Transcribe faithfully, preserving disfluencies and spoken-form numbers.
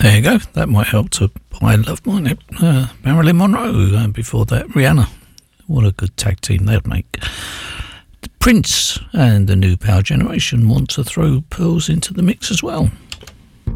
There you go. That might help to buy love, mightn't it? Uh, Marilyn Monroe. Uh, before that, Rihanna. What a good tag team they'd make. The Prince and the new Power Generation want to throw Pearls into the mix as well.